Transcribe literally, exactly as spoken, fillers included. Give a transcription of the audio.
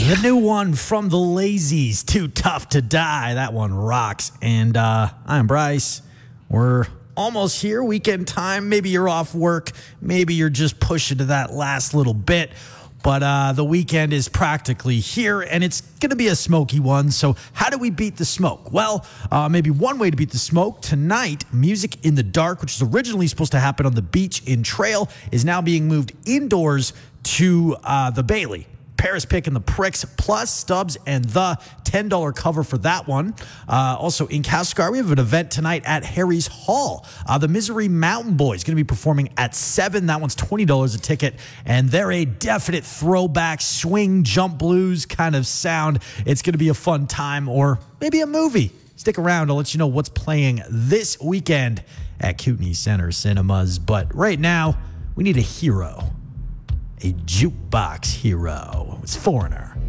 The new one from the Lazies, Too Tough to Die. That one rocks. And uh, I'm Bryce. We're almost here, weekend time. Maybe you're off work. Maybe you're just pushing to that last little bit. But uh, the weekend is practically here, and it's going to be a smoky one. So how do we beat the smoke? Well, uh, maybe one way to beat the smoke. Tonight, Music in the Dark, which is originally supposed to happen on the beach in Trail, is now being moved indoors to uh, the Bailey. Paris Pick and the Pricks, plus Stubbs and the ten dollar cover for that one. Uh, also in Castlegar, we have an event tonight at Harry's Hall. Uh, the Misery Mountain Boys going to be performing at seven. That one's twenty dollars a ticket, and they're a definite throwback swing jump blues kind of sound. It's going to be a fun time, or maybe a movie. Stick around. I'll let you know what's playing this weekend at Kootenai Center Cinemas. But right now, we need a hero. A jukebox hero. It's Foreigner.